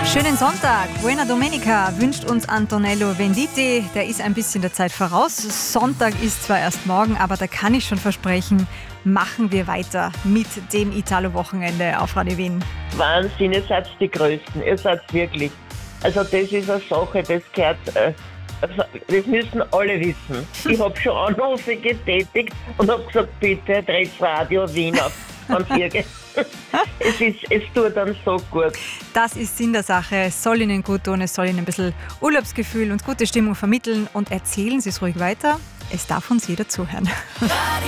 Schönen Sonntag, Buena Domenica wünscht uns Antonello Venditti. Der ist ein bisschen der Zeit voraus. Sonntag ist zwar erst morgen, aber da kann ich schon versprechen, machen wir weiter mit dem Italo-Wochenende auf Radio Wien. Wahnsinn, ihr seid die Größten, ihr seid wirklich. Also das ist eine Sache, das gehört, das müssen alle wissen. Ich habe schon Anrufe getätigt und habe gesagt, bitte dreht Radio Wien auf. Es tut dann so gut. Das ist Sinn der Sache. Es soll Ihnen gut tun, es soll Ihnen ein bisschen Urlaubsgefühl und gute Stimmung vermitteln und erzählen Sie es ruhig weiter. Es darf uns jeder zuhören.